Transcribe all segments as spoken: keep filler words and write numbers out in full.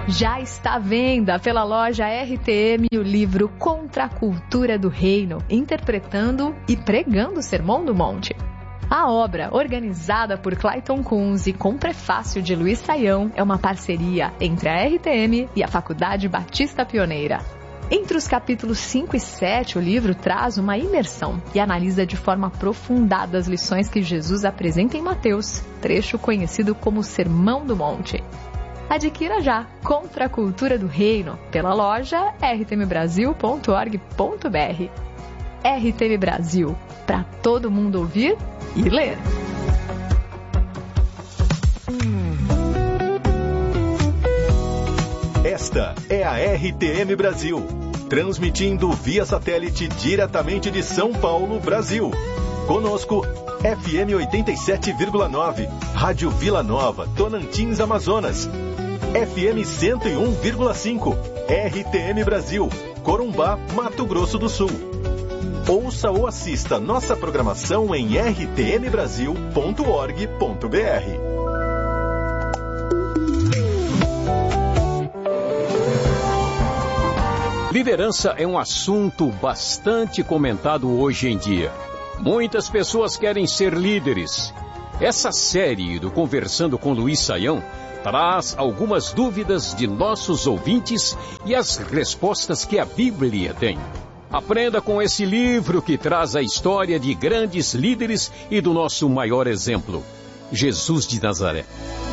Já está à venda pela loja R T M o livro Contra a Cultura do Reino, interpretando e pregando o Sermão do Monte. A obra, organizada por Clayton Kunz e com prefácio de Luiz Saião, é uma parceria entre a R T M e a Faculdade Batista Pioneira. Entre os capítulos cinco e sete, o livro traz uma imersão e analisa de forma aprofundada as lições que Jesus apresenta em Mateus, trecho conhecido como Sermão do Monte. Adquira já Contra a Cultura do Reino pela loja r t m brasil ponto org ponto b r. R T M Brasil, para todo mundo ouvir e ler. Esta é a R T M Brasil, transmitindo via satélite diretamente de São Paulo, Brasil. Conosco, F M oitenta e sete vírgula nove, Rádio Vila Nova, Tocantins, Amazonas. F M cento e um vírgula cinco, R T M Brasil, Corumbá, Mato Grosso do Sul. Ouça ou assista nossa programação em r t m brasil ponto org ponto b r. Liderança é um assunto bastante comentado hoje em dia. Muitas pessoas querem ser líderes. Essa série do Conversando com Luiz Saião traz algumas dúvidas de nossos ouvintes e as respostas que a Bíblia tem. Aprenda com esse livro que traz a história de grandes líderes e do nosso maior exemplo, Jesus de Nazaré.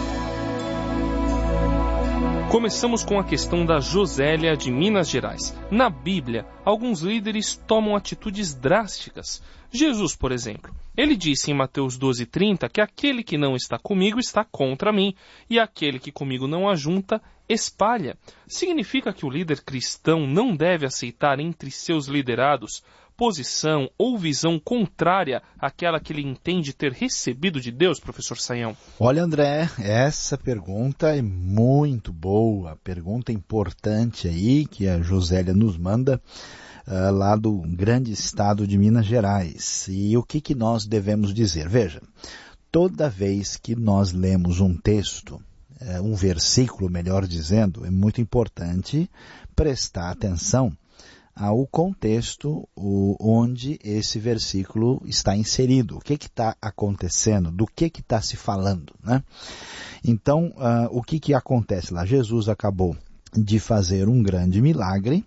Começamos com a questão da Josélia de Minas Gerais. Na Bíblia, alguns líderes tomam atitudes drásticas. Jesus, por exemplo, ele disse em Mateus doze, trinta que aquele que não está comigo está contra mim, e aquele que comigo não ajunta, espalha. Significa que o líder cristão não deve aceitar entre seus liderados posição ou visão contrária àquela que ele entende ter recebido de Deus, professor Saião? Olha, André, essa pergunta é muito boa, pergunta importante aí que a Josélia nos manda uh, lá do grande estado de Minas Gerais. E o que, que nós devemos dizer? Veja, toda vez que nós lemos um texto, uh, um versículo, melhor dizendo, é muito importante prestar atenção ao contexto onde esse versículo está inserido. O que está acontecendo? Do que está se falando, né? Então, uh, o que, que acontece lá? Jesus acabou de fazer um grande milagre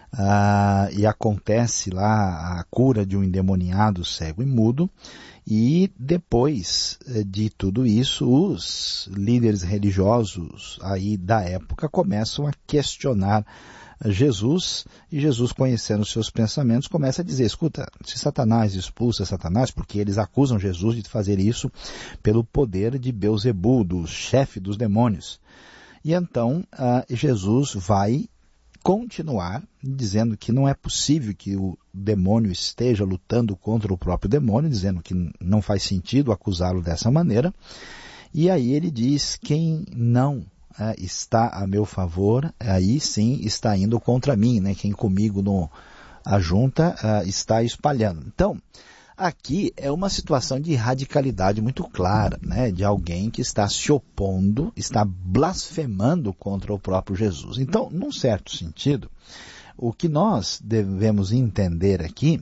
uh, e acontece lá a cura de um endemoniado cego e mudo, e depois de tudo isso, os líderes religiosos aí da época começam a questionar Jesus, e Jesus, conhecendo os seus pensamentos, começa a dizer, escuta, se Satanás expulsa Satanás, porque eles acusam Jesus de fazer isso pelo poder de Beelzebul, do chefe dos demônios. E então uh, Jesus vai continuar dizendo que não é possível que o demônio esteja lutando contra o próprio demônio, dizendo que não faz sentido acusá-lo dessa maneira. E aí ele diz, quem não É, está a meu favor, aí sim está indo contra mim, né? Quem comigo não ajunta, uh, está espalhando. Então, aqui é uma situação de radicalidade muito clara, né? De alguém que está se opondo, está blasfemando contra o próprio Jesus. Então, num certo sentido, o que nós devemos entender aqui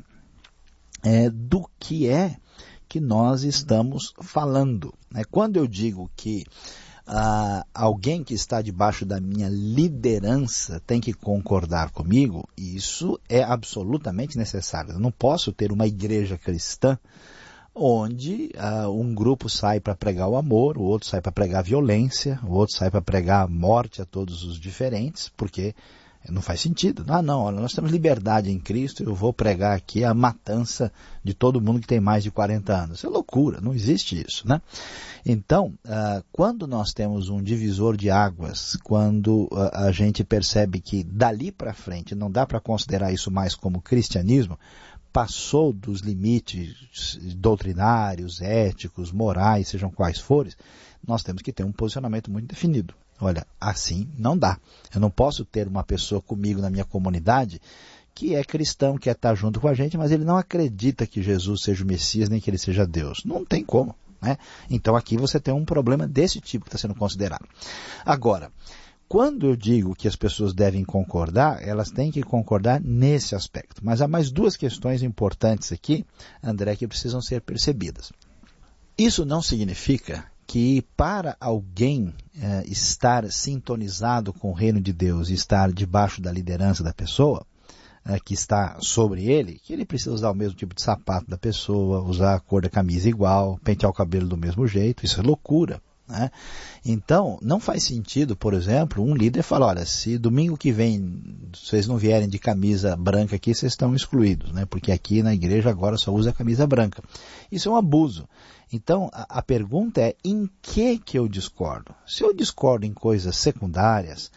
é do que é que nós estamos falando, né? Quando eu digo que Uh, alguém que está debaixo da minha liderança tem que concordar comigo, isso é absolutamente necessário. Eu não posso ter uma igreja cristã onde uh, um grupo sai para pregar o amor, o outro sai para pregar a violência, o outro sai para pregar a morte a todos os diferentes, porque não faz sentido. Ah, não, olha, nós temos liberdade em Cristo, eu vou pregar aqui a matança de todo mundo que tem mais de quarenta anos. Isso é loucura, não existe isso, né? Então, uh, quando nós temos um divisor de águas, quando uh, a gente percebe que dali para frente não dá para considerar isso mais como cristianismo, passou dos limites doutrinários, éticos, morais, sejam quais forem, nós temos que ter um posicionamento muito definido. Olha, assim não dá. Eu não posso ter uma pessoa comigo na minha comunidade que é cristão, quer estar junto com a gente, mas ele não acredita que Jesus seja o Messias, nem que ele seja Deus. Não tem como, né? Então aqui você tem um problema desse tipo que está sendo considerado. Agora, quando eu digo que as pessoas devem concordar, elas têm que concordar nesse aspecto. Mas há mais duas questões importantes aqui, André, que precisam ser percebidas. Isso não significa que para alguém eh, estar sintonizado com o reino de Deus e estar debaixo da liderança da pessoa, eh, que está sobre ele, que ele precisa usar o mesmo tipo de sapato da pessoa, usar a cor da camisa igual, pentear o cabelo do mesmo jeito. Isso é loucura, né? Então, não faz sentido, por exemplo, um líder falar, olha, se domingo que vem vocês não vierem de camisa branca aqui, vocês estão excluídos, né? Porque aqui na igreja agora só usa a camisa branca. Isso é um abuso. Então, a, a pergunta é, em que que eu discordo? Se eu discordo em coisas secundárias,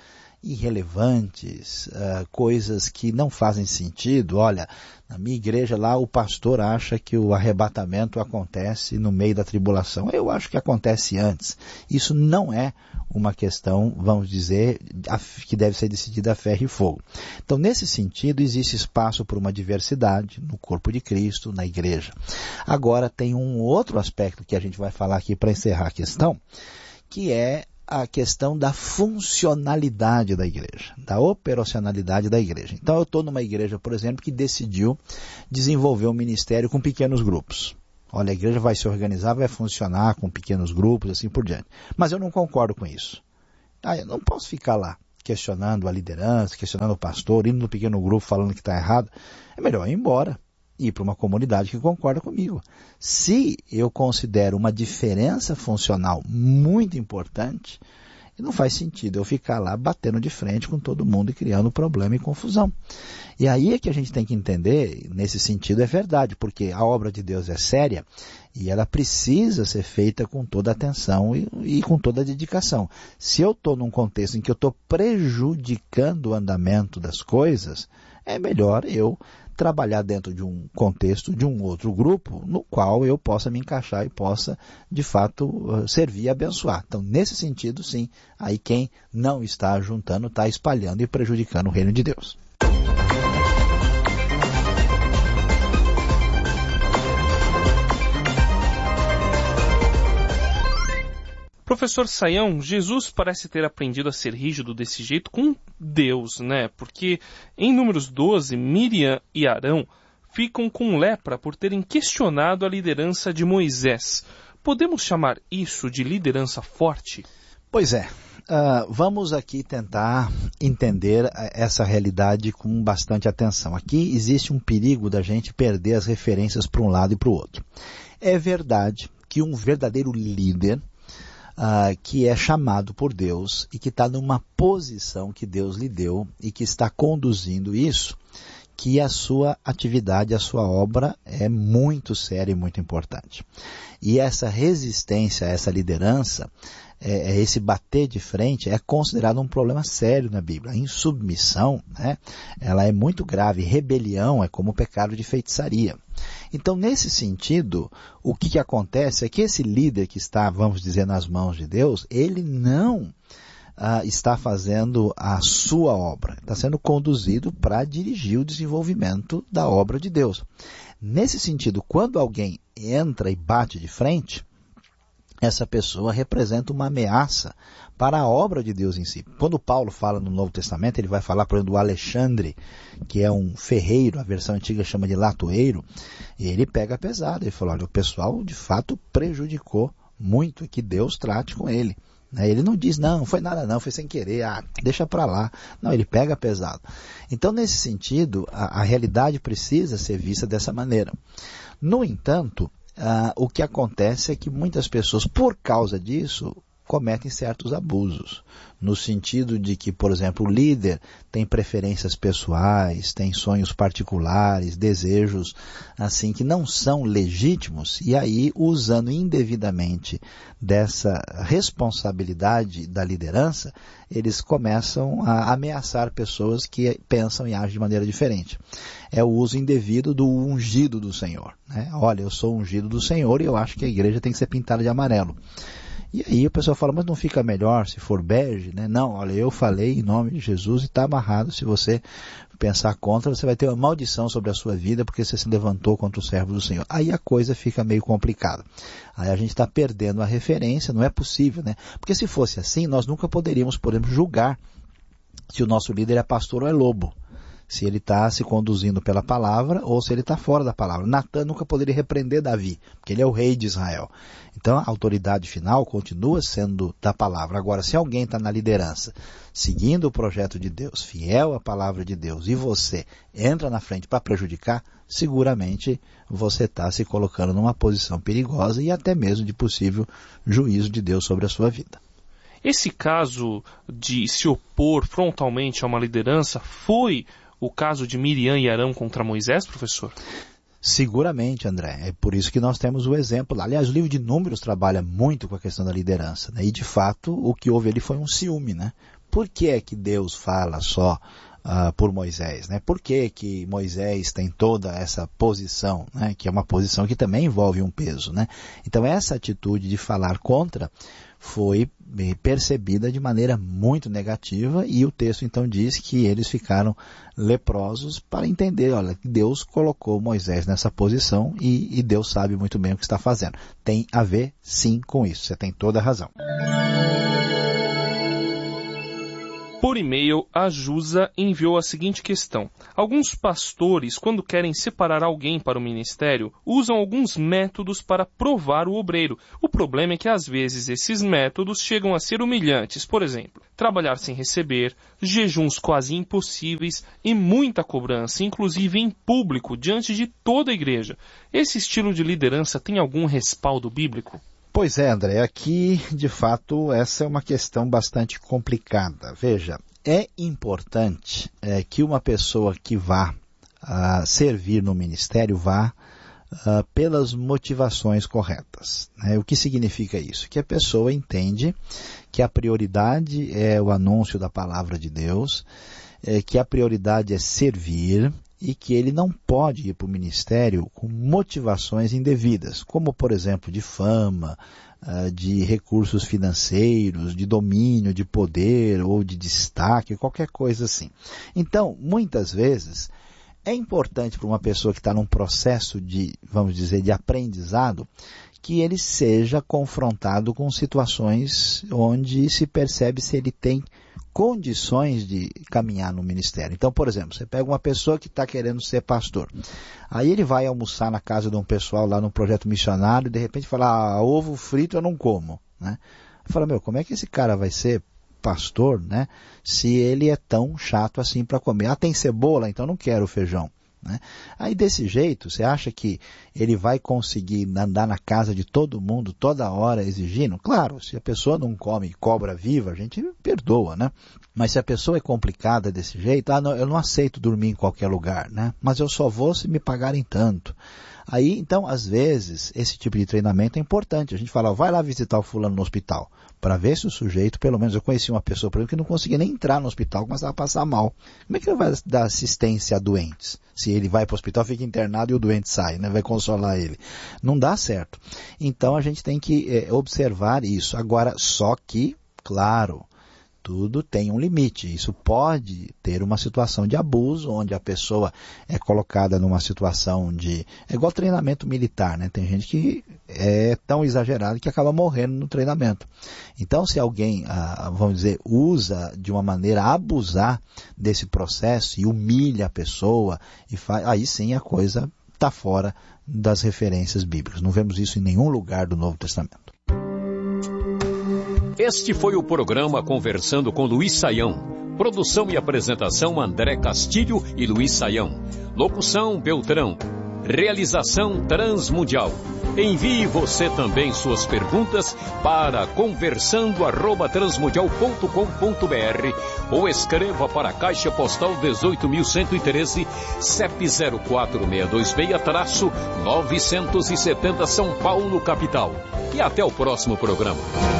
irrelevantes, uh, coisas que não fazem sentido, olha, na minha igreja lá o pastor acha que o arrebatamento acontece no meio da tribulação. Eu acho que acontece antes. Isso não é uma questão, vamos dizer, que deve ser decidida a ferro e fogo. Então, nesse sentido, existe espaço para uma diversidade no corpo de Cristo, na igreja. Agora, tem um outro aspecto que a gente vai falar aqui para encerrar a questão, que é a questão da funcionalidade da igreja, da operacionalidade da igreja. Então, eu estou numa igreja, por exemplo, que decidiu desenvolver um ministério com pequenos grupos. Olha, a igreja vai se organizar, vai funcionar com pequenos grupos, assim por diante. Mas eu não concordo com isso. Ah, eu não posso ficar lá questionando a liderança, questionando o pastor, indo no pequeno grupo falando que está errado. É melhor ir embora. Ir para uma comunidade que concorda comigo. Se eu considero uma diferença funcional muito importante, não faz sentido eu ficar lá batendo de frente com todo mundo e criando problema e confusão. E aí é que a gente tem que entender, nesse sentido é verdade, porque a obra de Deus é séria e ela precisa ser feita com toda atenção e, e com toda dedicação. Se eu estou num contexto em que eu estou prejudicando o andamento das coisas, é melhor eu trabalhar dentro de um contexto, de um outro grupo, no qual eu possa me encaixar e possa, de fato, servir e abençoar. Então, nesse sentido, sim, aí quem não está juntando, está espalhando e prejudicando o reino de Deus. Professor Sayão, Jesus parece ter aprendido a ser rígido desse jeito com Deus, né? Porque em Números doze, Miriam e Arão ficam com lepra por terem questionado a liderança de Moisés. Podemos chamar isso de liderança forte? Pois é. Uh, vamos aqui tentar entender essa realidade com bastante atenção. Aqui existe um perigo da gente perder as referências para um lado e para o outro. É verdade que um verdadeiro líder, Uh, que é chamado por Deus e que está numa posição que Deus lhe deu e que está conduzindo isso, que a sua atividade, a sua obra é muito séria e muito importante. E essa resistência a essa liderança, é, é esse bater de frente, é considerado um problema sério na Bíblia. A insubmissão, né, ela é muito grave. Rebelião é como o pecado de feitiçaria. Então, nesse sentido, o que, que acontece é que esse líder que está, vamos dizer, nas mãos de Deus, ele não ah, está fazendo a sua obra, está sendo conduzido para dirigir o desenvolvimento da obra de Deus. Nesse sentido, quando alguém entra e bate de frente, essa pessoa representa uma ameaça para a obra de Deus em si. Quando Paulo fala no Novo Testamento, ele vai falar, por exemplo, do Alexandre, que é um ferreiro, a versão antiga chama de latoeiro, e ele pega pesado. Ele fala, olha, o pessoal de fato prejudicou muito, e que Deus trate com ele. Ele não diz, não, não foi nada não, foi sem querer, ah, deixa para lá. Não, ele pega pesado. Então, nesse sentido, a, a realidade precisa ser vista dessa maneira. No entanto, Uh, o que acontece é que muitas pessoas, por causa disso, cometem certos abusos. No sentido de que, por exemplo, o líder tem preferências pessoais, tem sonhos particulares, desejos assim que não são legítimos, e aí, usando indevidamente dessa responsabilidade da liderança, eles começam a ameaçar pessoas que pensam e agem de maneira diferente. É o uso indevido do ungido do Senhor, né? Olha, eu sou ungido do Senhor e eu acho que a igreja tem que ser pintada de amarelo. E aí a pessoa fala, mas não fica melhor se for bege, né? Não, olha, eu falei em nome de Jesus e está amarrado. Se você pensar contra, você vai ter uma maldição sobre a sua vida porque você se levantou contra o servo do Senhor. Aí a coisa fica meio complicada. Aí a gente está perdendo a referência, não é possível, né? Porque se fosse assim, nós nunca poderíamos, por exemplo, julgar se o nosso líder é pastor ou é lobo. Se ele está se conduzindo pela palavra ou se ele está fora da palavra. Natan nunca poderia repreender Davi, porque ele é o rei de Israel. Então a autoridade final continua sendo da palavra. Agora, se alguém está na liderança, seguindo o projeto de Deus, fiel à palavra de Deus, e você entra na frente para prejudicar, seguramente você está se colocando numa posição perigosa e até mesmo de possível juízo de Deus sobre a sua vida. Esse caso de se opor frontalmente a uma liderança foi o caso de Miriam e Arão contra Moisés, professor? Seguramente, André. É por isso que nós temos o exemplo lá. Aliás, o livro de Números trabalha muito com a questão da liderança, né? E, de fato, o que houve ali foi um ciúme, né? Por que é que Deus fala só uh, por Moisés, né? Por que que Moisés tem toda essa posição, né? Que é uma posição que também envolve um peso, né? Então, essa atitude de falar contra foi percebida de maneira muito negativa e o texto então diz que eles ficaram leprosos para entender, olha, que Deus colocou Moisés nessa posição e, e Deus sabe muito bem o que está fazendo. Tem a ver sim com isso, você tem toda a razão. Por e-mail, a Jusa enviou a seguinte questão. Alguns pastores, quando querem separar alguém para o ministério, usam alguns métodos para provar o obreiro. O problema é que, às vezes, esses métodos chegam a ser humilhantes. Por exemplo, trabalhar sem receber, jejuns quase impossíveis e muita cobrança, inclusive em público, diante de toda a igreja. Esse estilo de liderança tem algum respaldo bíblico? Pois é, André, aqui, de fato, essa é uma questão bastante complicada. Veja, é importante é, que uma pessoa que vá uh, servir no ministério vá uh, pelas motivações corretas. Né? O que significa isso? Que a pessoa entende que a prioridade é o anúncio da palavra de Deus, é, que a prioridade é servir, e que ele não pode ir para o ministério com motivações indevidas, como, por exemplo, de fama, de recursos financeiros, de domínio, de poder ou de destaque, qualquer coisa assim. Então, muitas vezes, é importante para uma pessoa que está num processo de, vamos dizer, de aprendizado, que ele seja confrontado com situações onde se percebe se ele tem condições de caminhar no ministério. Então, por exemplo, você pega uma pessoa que está querendo ser pastor. Aí ele vai almoçar na casa de um pessoal lá no projeto missionário e de repente fala, ah, ovo frito eu não como. Né? Fala, meu, como é que esse cara vai ser pastor, né, se ele é tão chato assim para comer? Ah, tem cebola? Então não quero feijão. Né? Aí desse jeito, você acha que ele vai conseguir andar na casa de todo mundo toda hora exigindo? Claro, se a pessoa não come cobra viva, a gente perdoa, né? Mas se a pessoa é complicada desse jeito, ah, não, eu não aceito dormir em qualquer lugar, né? Mas eu só vou se me pagarem tanto. Aí, então, às vezes, esse tipo de treinamento é importante. A gente fala, ó, vai lá visitar o fulano no hospital, para ver se o sujeito, pelo menos eu conheci uma pessoa, por exemplo, que não conseguia nem entrar no hospital, começava a passar mal. Como é que ele vai dar assistência a doentes? Se ele vai para o hospital, fica internado e o doente sai, né? Vai consolar ele. Não dá certo. Então a gente tem que é, observar isso. Agora, só que, claro, tudo tem um limite. Isso pode ter uma situação de abuso, onde a pessoa é colocada numa situação de... É igual treinamento militar, né? Tem gente que é tão exagerado que acaba morrendo no treinamento. Então, se alguém, ah, vamos dizer, usa de uma maneira a abusar desse processo e humilha a pessoa, e faz, aí sim a coisa está fora das referências bíblicas. Não vemos isso em nenhum lugar do Novo Testamento. Este foi o programa Conversando com Luiz Saião. Produção e apresentação André Castilho e Luiz Saião. Locução Beltrão. Realização Transmundial. Envie você também suas perguntas para conversando arroba transmundial ponto com ponto br ou escreva para a Caixa Postal dezoito mil cento e treze, C E P zero quatro seis dois seis, novecentos e setenta São Paulo, capital. E até o próximo programa.